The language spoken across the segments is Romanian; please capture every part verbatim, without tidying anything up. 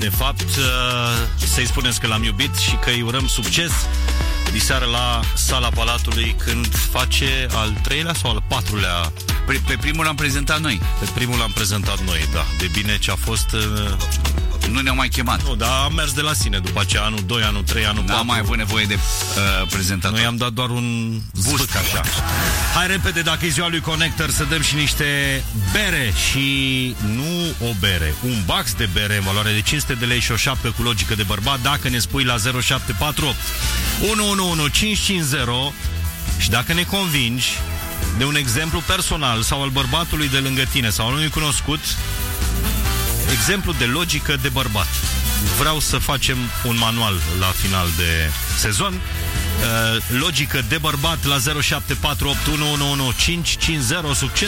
De fapt, să-i spuneți că l-am iubit și că îi urăm succes diseară la Sala Palatului, când face al treilea sau al patrulea. Pe, pe primul l-am prezentat noi. Pe primul l-am prezentat noi, da. De bine ce a fost. Nu ne-au mai chemat. Nu, dar a mers de la sine. După aceea, anul doi, anul trei, anul patru. N-am mai avut nevoie de uh, prezentator. Noi am dat doar un boost, așa. Hai repede, dacă e ziua lui Connector, să dăm și niște bere. Și nu o bere, un box de bere în valoare de cinci sute de lei și o șapcă cu logică de bărbat, dacă ne spui la zero șapte patru opt unu unu unu cinci cinci zero. Și dacă ne convingi de un exemplu personal sau al bărbatului de lângă tine sau al unui cunoscut, exemplu de logică de bărbat. Vreau să facem un manual la final de sezon. Uh, logică de bărbat la zero șapte patru opt unu unu unu cinci cinci zero. Succes!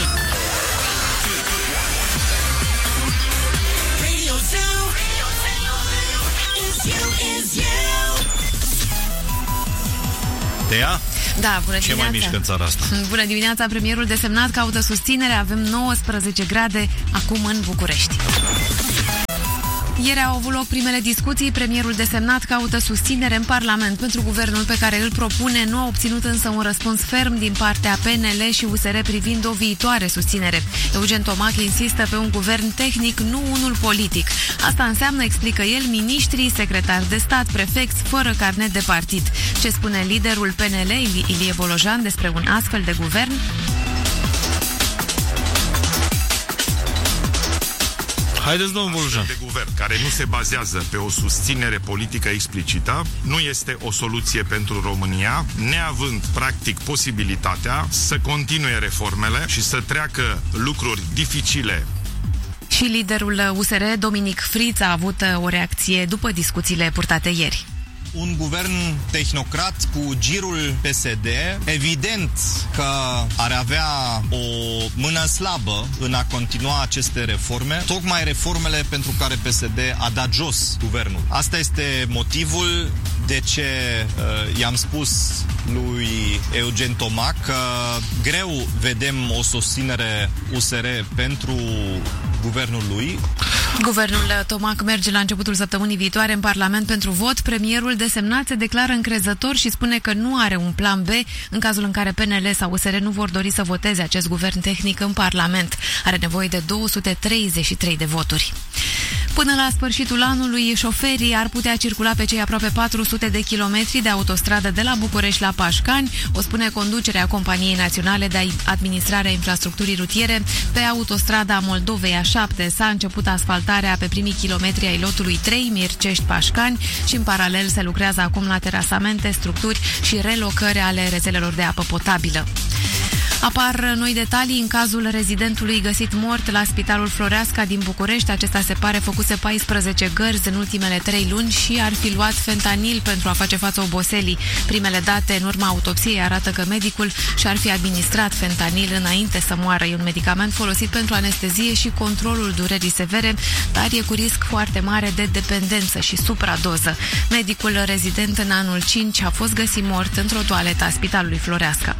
Te ia? Da, bună Ce dimineața. mai mișcă în țara asta? Bună dimineața, premierul desemnat caută susținere. Avem nouăsprezece grade acum în București. Ieri au avut loc primele discuții. Premierul desemnat caută susținere în Parlament pentru guvernul pe care îl propune. Nu a obținut însă un răspuns ferm din partea P N L și U S R privind o viitoare susținere. Eugen Tomac insistă pe un guvern tehnic, nu unul politic. Asta înseamnă, explică el, miniștrii, secretari de stat, prefecți, fără carnet de partid. Ce spune liderul P N L, Ilie Bolojan, despre un astfel de guvern? Haideți, domnul Bolojan. De guvern care nu se bazează pe o susținere politică explicită nu este o soluție pentru România, neavând practic posibilitatea să continue reformele și să treacă lucruri dificile. Și liderul U S R, Dominic Friț, a avut o reacție după discuțiile purtate ieri. Un guvern tehnocrat cu girul P S D, evident că ar avea o mână slabă în a continua aceste reforme, tocmai reformele pentru care P S D a dat jos guvernul. Asta este motivul de ce uh, i-am spus lui Eugen Tomac că greu vedem o susținere U S R pentru guvernul lui. Guvernul Tomac merge la începutul săptămânii viitoare în Parlament pentru vot. Premierul desemnat se declară încrezător și spune că nu are un plan B în cazul în care P N L sau U S R nu vor dori să voteze acest guvern tehnic în Parlament. Are nevoie de două sute treizeci și trei de voturi. Până la sfârșitul anului, șoferii ar putea circula pe cei aproape patru sute de kilometri de autostradă de la București la Pașcani, o spune conducerea Companiei Naționale de Administrare a Infrastructurii Rutiere. Pe autostrada Moldovei A șapte s-a început asfaltarea pe primii kilometri ai lotului trei, Mircești-Pașcani, și în paralel se lucrează acum la terasamente, structuri și relocări ale rețelelor de apă potabilă. Apar noi detalii în cazul rezidentului găsit mort la Spitalul Floreasca din București. Acesta se pare făcuse paisprezece gărzi în ultimele trei luni și ar fi luat fentanil pentru a face față oboselii. Primele date în urma autopsiei arată că medicul și-ar fi administrat fentanil înainte să moară. E un medicament folosit pentru anestezie și controlul durerii severe, dar e cu risc foarte mare de dependență și supradoză. Medicul rezident în anul cinci a fost găsit mort într-o toaletă a Spitalului Floreasca.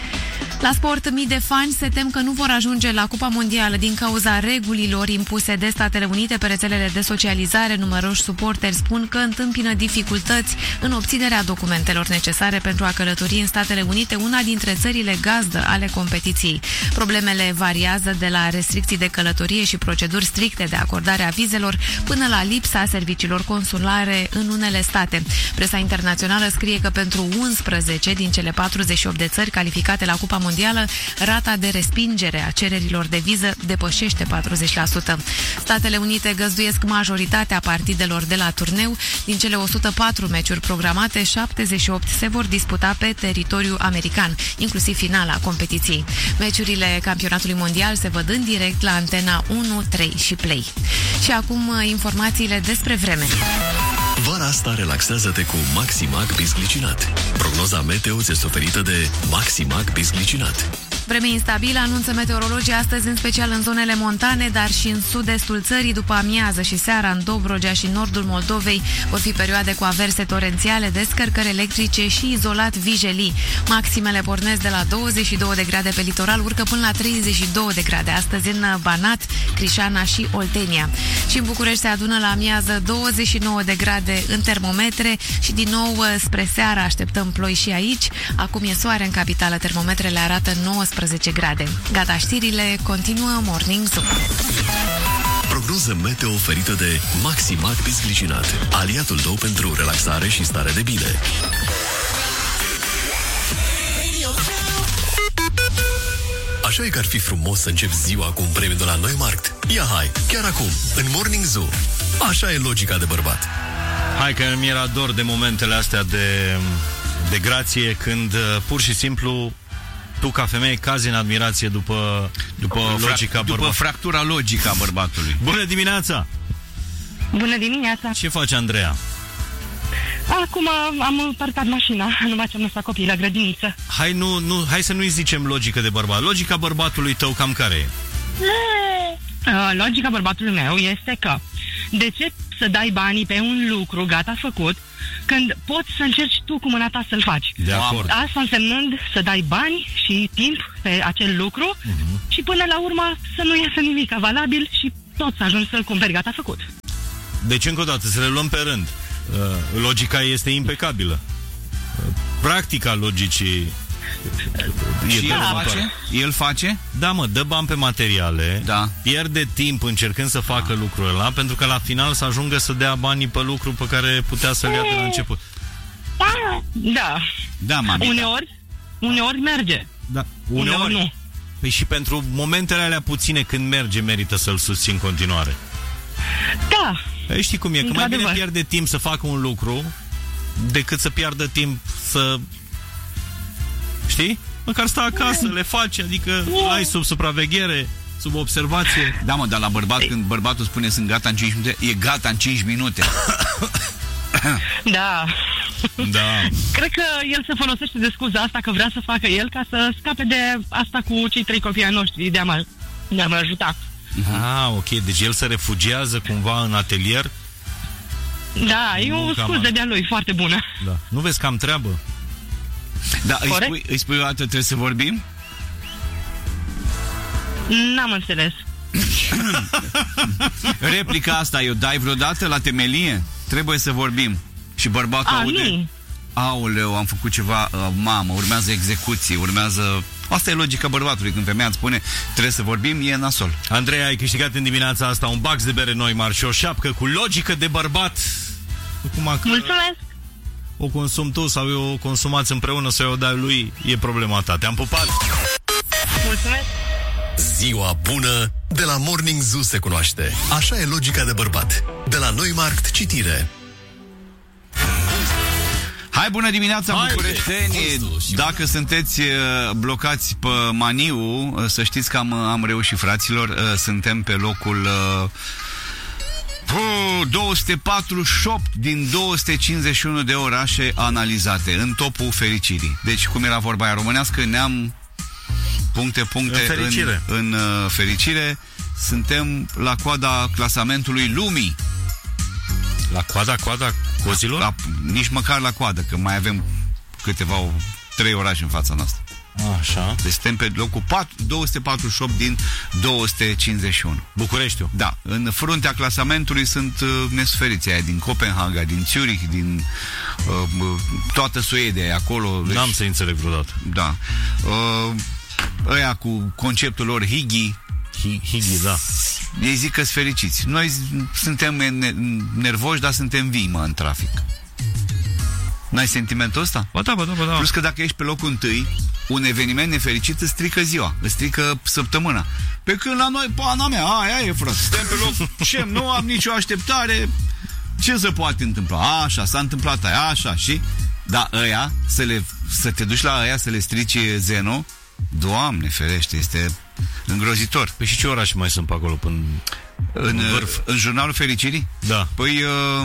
La sport, mii de fani se tem că nu vor ajunge la Cupa Mondială din cauza regulilor impuse de Statele Unite pe rețelele de socializare. Numeroși suporteri spun că întâmpină dificultăți în obținerea documentelor necesare pentru a călători în Statele Unite, una dintre țările gazdă ale competiției. Problemele variază de la restricții de călătorie și proceduri stricte de acordare a vizelor până la lipsa serviciilor consulare în unele state. Presa internațională scrie că pentru unsprezece din cele patruzeci și opt de țări calificate la Cupa Mondială, Mondială, rata de respingere a cererilor de viză depășește patruzeci la sută. Statele Unite găzduiesc majoritatea partidelor de la turneu. Din cele o sută patru meciuri programate, șaptezeci și opt se vor disputa pe teritoriul american, inclusiv finala competiției. Meciurile campionatului mondial se văd în direct la Antena unu, trei și Play. Și acum informațiile despre vreme. Vara asta relaxează-te cu Maximac Bisglicinat. Prognoza meteo ți este oferită de Maximac Bisglicinat. Vreme instabilă, anunță meteorologii astăzi, în special în zonele montane, dar și în sud-estul țării. După amiază și seara, în Dobrogea și nordul Moldovei, vor fi perioade cu averse torențiale, descărcări electrice și izolat vijelii. Maximele pornesc de la douăzeci și două de grade pe litoral, urcă până la treizeci și două de grade astăzi în Banat, Crișana și Oltenia. Și în București se adună la amiază douăzeci și nouă de grade în termometre și din nou spre seara așteptăm ploi și aici. Acum e soare în capitală, termometrele arată nouăsprezece grade. Gata, știrile, continuă Morning Zoo. Prognoză meteo oferită de Maximac Bisglicinat, aliatul tău pentru relaxare și stare de bine. Așa e că ar fi frumos să începi ziua cu un premiu de la Neumarkt. Ia hai, chiar acum, în Morning Zoo. Așa e logica de bărbat. Hai că mi era dor de momentele astea de, de grație, când pur și simplu tu ca femeie cazi în admirație după, după logica după bărbat. fractura logică a bărbatului. Bună dimineața! Bună dimineața! Ce face Andreea? Acum am parcat mașina, numai ce am lăsat copiii la grădiniță. Hai, nu, nu, hai să nu-i zicem logică de bărbat. Logica bărbatului tău cam care e? Uh, logica bărbatului meu este că de ce să dai banii pe un lucru gata făcut când poți să încerci tu cu mâna ta să-l faci? De acord. Asta însemnând să dai bani și timp pe acel lucru uh-huh. și până la urmă să nu iasă nimic valabil și tot să ajungi să-l cumperi gata făcut. Deci încă o dată, să le luăm pe rând. Uh, logica este impecabilă. Uh, practica logicii și el face? El face? Da, mă, dă bani pe materiale, da. Pierde timp încercând să facă da. lucrul ăla, pentru că la final să ajungă să dea banii pe lucru pe care putea să-l ia de la început. Da. Da, mami. Uneori, uneori merge. Da. Uneori, uneori nu. Păi și pentru momentele alea puține când merge, merită să-l susții în continuare. Da. Păi știi cum e, că mai bine pierde timp să facă un lucru decât să piardă timp să... Știi? Măcar stă acasă, le face, adică ai sub supraveghere, sub observație. Da, mă, dar la bărbat, când bărbatul spune sunt gata în cinci minute, e gata în cinci minute. Da. Da. Cred că el se folosește de scuza asta că vrea să facă el ca să scape de asta cu cei trei copii ai noștri, de a mă, de a mă ajuta. Ah, ok, deci el se refugiază cumva în atelier? Da, e o scuză de-a lui foarte bună. Da. Nu vezi că am treabă? Da, îi spui, îi spui o dată, trebuie să vorbim? N-am înțeles. Replica asta, eu dai vreodată la temelie? Trebuie să vorbim. Și bărbatul A, aude. Nu. Aoleu, am făcut ceva, uh, mamă, urmează execuții, urmează... Asta e logica bărbatului, când femeia îți spune trebuie să vorbim, e nasol. Andrei, ai câștigat în dimineața asta un box de bere Neumarkt și o șapcă cu logică de bărbat. Acum, mulțumesc! O consum tu sau eu o consumați împreună sau eu o dai lui, e problema ta. Te-am pupat! Mulțumesc! Ziua bună de la Morning Zoo se cunoaște. Așa e logica de bărbat. De la Neumarkt Citire. Hai, bună dimineața, Hai, bucureșteni! Dacă sunteți blocați pe Maniu, să știți că am, am reușit, fraților. Suntem pe locul două sute patruzeci și opt din două sute cincizeci și unu de orașe analizate, în topul fericirii. Deci, cum era vorba aia românească, ne-am puncte, puncte în fericire. În, în uh, fericire. Suntem la coada clasamentului lumii. La coada, coada cozilor? La, nici măcar la coadă, că mai avem câteva, trei orașe în fața noastră. Așa. Deci suntem pe locul două sute patruzeci și opt din două sute cincizeci și unu. Bucureștiu. Da. În fruntea clasamentului sunt uh, nesuferiții aia din Copenhaga, din Zurich, din uh, toată Suedia, acolo. Deci... N-am să înțeleg vreodată. Da. Uh, ăia cu conceptul lor Higi. Higi, da. Ei zic că-s fericiți. Noi suntem nervoși, dar suntem vii, mă, în trafic. N-ai sentimentul ăsta? Ba da, ba da, ba da. Plus că dacă ești pe locul întâi, un eveniment nefericit îți strică ziua, îți strică săptămâna. Pe când la noi, pana mea, aia e, frate, suntem pe loc, ce, nu am nicio așteptare, ce se poate întâmpla? Așa, s-a întâmplat aia, așa, și... Da, ăia, să, le, să te duci la ăia să le strici zenul, Doamne ferește, este îngrozitor. Păi și ce orașe mai sunt pe acolo până în, în vârf? În jurnalul fericirii? Da. Păi uh,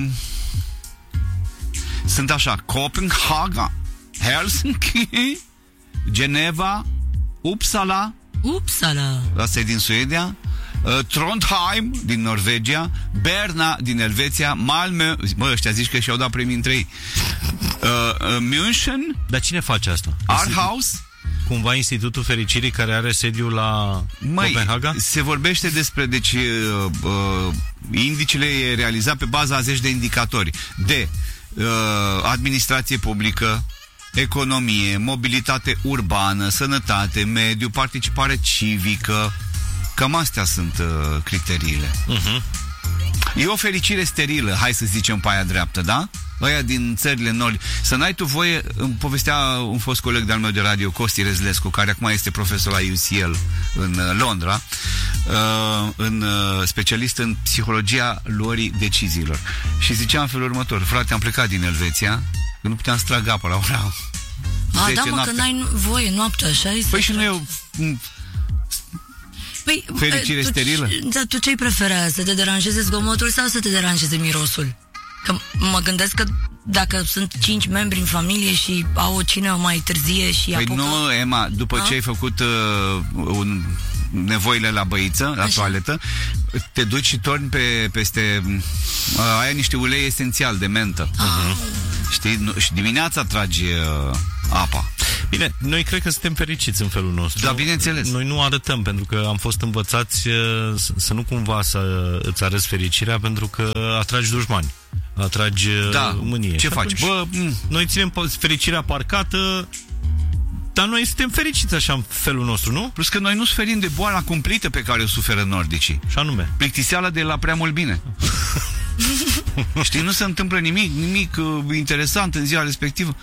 sunt așa: Copenhaga, Helsinki, Geneva, Uppsala. Uppsala. Asta e din Suedia. Uh, Trondheim din Norvegia, Berna din Elveția, Malmö, bă, ăștia zici că și-au dat premii între ei. Uh, uh, München. Dar cine face asta? Aarhus. Cumva Institutul Fericirii care are sediul la Măi, Copenhaga? Se vorbește despre, deci uh, uh, indicele e realizat pe baza a zeci de indicatori de uh, administrație publică, economie, mobilitate urbană, sănătate, mediu, participare civică. Cam astea sunt uh, criteriile. Uh-huh. E o fericire sterilă, hai să zicem pe aia dreaptă, da? Ăia din țările nord. Să n-ai tu voie, îmi povestea un fost coleg de-al meu de radio, Costi Rezlescu, care acum este profesor la U C L în uh, Londra, uh, în, uh, specialist în psihologia luării deciziilor. Și zicea în felul următor: frate, am plecat din Elveția, că nu puteam să trag apă la ora A, da, mă, că n-ai voie noaptea, așa este. Păi și nu eu... Păi, fericire tu, sterilă? Dar tu ce-ai prefera? Să te deranjeze zgomotul sau să te deranjeze mirosul? Că mă gândesc că dacă sunt cinci membri în familie și au o cină mai târzie și păi apucă... nu, Emma, după A? ce ai făcut uh, un, nevoile la băiță, la Așa. toaletă, te duci și torni pe, peste uh, aia niște ulei esențial de mentă. Uh-huh. Știi? Nu, și dimineața tragi uh, apa. Bine, noi cred că suntem fericiți în felul nostru. Da, bineînțeles. Noi nu arătăm, pentru că am fost învățați uh, să nu cumva să îți arăți fericirea, pentru că atragi dușmani, atragi uh, da. mânie. Ce faci? Bă, noi ținem fericirea parcată, dar noi suntem fericiți așa în felul nostru, nu? Plus că noi nu suferim de boala cumplită pe care o suferă nordicii. Și anume? Plictiseala de la prea mult bine. Știi, nu se întâmplă nimic, nimic uh, interesant în ziua respectivă.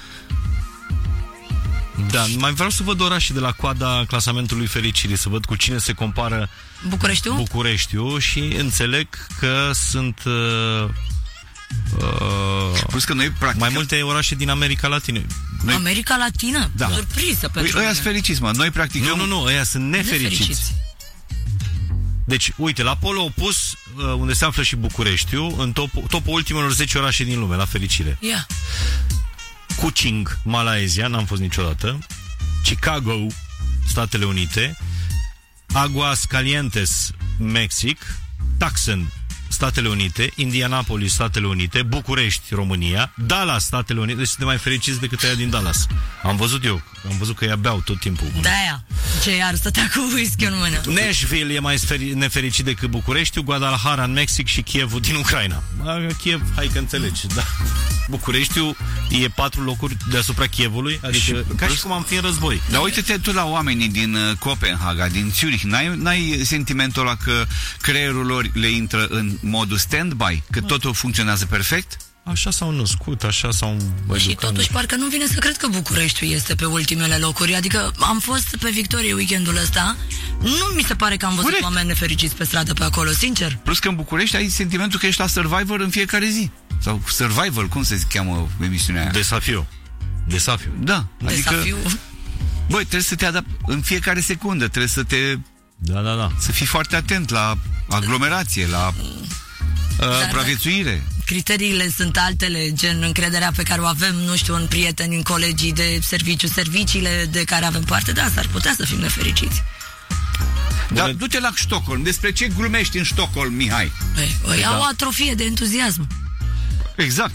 Da, mai vreau să văd orașe de la coada clasamentului fericirii, să văd cu cine se compară Bucureștiul? Bucureștiul și înțeleg că sunt uh, uh, plus că noi practic mai multe orașe din America Latină. Noi... America Latină? Da. Surpriză pentru mine. Ăia sunt fericiți, mă. Noi practicăm... Nu, nu, nu, ăia sunt nefericiți. nefericiți. Deci, uite, la polul opus, unde se află și Bucureștiul, în top, topul ultimelor zece orașe din lume, la fericire. Yeah. Kuching, Malaysia, n-am fost niciodată. Chicago, Statele Unite. Aguascalientes, Mexic. Tucson, Statele Unite. Indianapolis, Statele Unite. București, România. Dallas, Statele Unite. Deci suntem mai fericiți decât aia din Dallas. Am văzut eu, am văzut că ea beau tot timpul. De-aia, ce iar stătea cu whisky în mână. Nashville e mai nefericit decât Bucureștiul. Guadalajara în Mexic și Kievul din Ucraina. Kiev, hai că înțelegi, da. Bucureștiul e patru locuri deasupra Kievului, adică și, ca și cum am fi în război. Dar uite-te tu la oamenii din uh, Copenhaga, din Zurich, n-ai, n-ai sentimentul ăla că creierul lor le intră în modul stand-by, că totul funcționează perfect? Așa s-au născut, așa s-au educat. Și totuși parcă nu vine să cred că Bucureștiul este pe ultimele locuri. Adică am fost pe Victorie weekendul ăsta. Nu mi se pare că am văzut Corect. oameni nefericiți pe stradă pe acolo, sincer. Plus că în București ai sentimentul că ești la Survivor în fiecare zi. Sau Survival, cum se cheamă emisiunea aia? Desafiu. Desafiu. Da, adică Desafiu. Băi, trebuie să te adapți în fiecare secundă, trebuie să te Da, da, da. Să fii foarte atent la aglomerație, la supraviețuire. Criteriile sunt altele, gen încrederea pe care o avem, nu știu, în prieteni, în colegii de serviciu, serviciile de care avem parte, da, s-ar putea să fim nefericiți. Dar du-te la Stockholm. Despre ce glumești în Stockholm, Mihai? Păi, o iau o atrofie de entuziasm. Exact.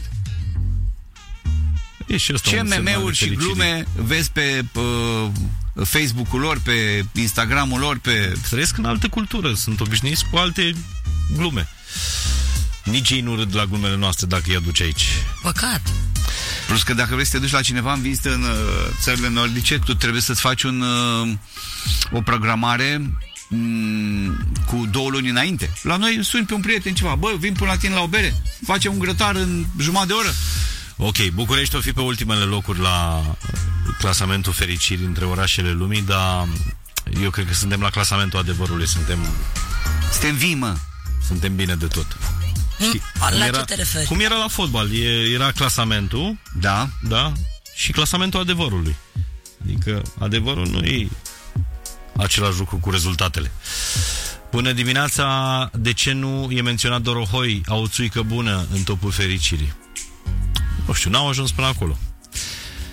E și ce meme-uri și glume vezi pe uh, Facebook-ul lor, pe Instagram-ul lor, pe... Trăiesc în altă cultură, sunt obișnuiți cu alte glume. Nici ei nu râd la glumele noastre dacă îi aduci aici. Păcat. Plus că dacă vrei să te duci la cineva în vizită în uh, țările nordice, tu trebuie să-ți faci un, uh, o programare um, cu două luni înainte. La noi suni pe un prieten ceva, bă, vin până la tine la o bere, facem un grătar în jumătate de oră. Ok, București o fi pe ultimele locuri la clasamentul fericirii între orașele lumii, dar eu cred că suntem la clasamentul adevărului, suntem... Suntem vii, mă. Suntem bine de tot. Știi, la ce era, te referi? Cum era la fotbal, e, era clasamentul, da, da, și clasamentul adevărului. Adică adevărul nu e același lucru cu rezultatele. Bună dimineața, de ce nu e menționat Dorohoi, a o țuică bună în topul fericirii? Nu știu, n-au ajuns până acolo.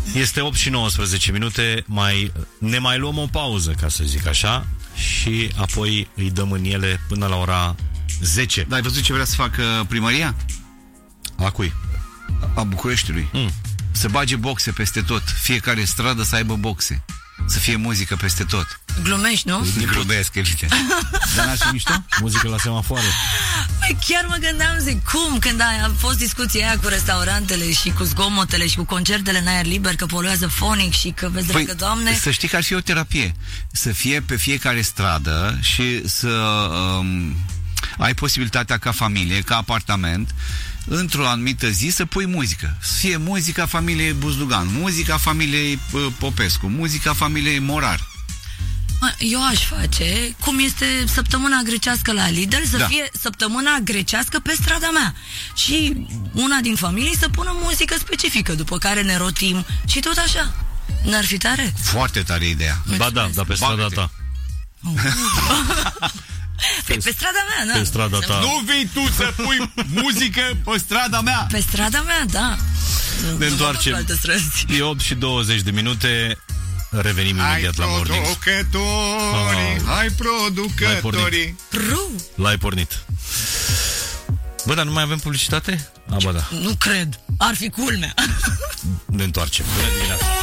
Este opt și nouăsprezece minute, mai, ne mai luăm o pauză, ca să zic așa, și apoi îi dăm în ele până la ora zece. Dar ai văzut ce vrea să facă primăria? A cui? A Bucureștiului. Mm. Să bage boxe peste tot. Fiecare stradă să aibă boxe. Să fie muzică peste tot. Glumești, nu? Nu glumesc, Elice. Dar n-ar fi mișto? Muzică la semafoare. Păi chiar mă gândeam, zic, cum? Când a, a fost discuția aia cu restaurantele și cu zgomotele și cu concertele în aer liber, că poluează fonic și că, vezi, Păi, dragă Doamne... să știi că ar fi o terapie. Să fie pe fiecare stradă și să um, ai posibilitatea ca familie, ca apartament, într-o anumită zi să pui muzică. Să fie muzica familiei Buzdugan, muzica familiei uh, Popescu, muzica familiei Morar. Eu aș face cum este săptămâna grecească la Lidl, să Da. fie săptămâna grecească pe strada mea. Și una din familii să pună muzică specifică, după care ne rotim și tot așa. N-ar fi tare? Foarte tare ideea. Ba da, dar pe strada Bagă-te. ta. Pe, pe strada mea, da. Pe strada ta. Nu vii tu să pui muzică pe strada mea! Pe strada mea, da. Ne Nu întoarcem. mă duc pe alte străzi. E opt și douăzeci de minute. Revenim imediat la Morning. producătorii, Ah. hai L-ai producătorii. Pru, L-ai pornit. Bă, dar nu mai avem publicitate? A, ba da. nu cred. Ar fi culmea. Ne întoarcem. Bună dimineața.